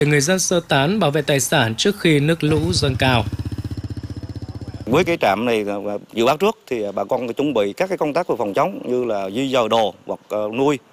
để người dân sơ tán bảo vệ tài sản trước khi nước lũ dâng cao. Với cái trạm này dự báo trước thì bà con phải chuẩn bị các cái công tác về phòng chống như là di dời đồ hoặc nuôi